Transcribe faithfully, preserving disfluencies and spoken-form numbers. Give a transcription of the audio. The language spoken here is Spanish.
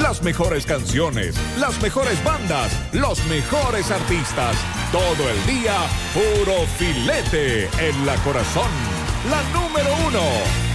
Las mejores canciones, las mejores bandas, los mejores artistas. Todo el día, puro filete en la Corazón. La número uno.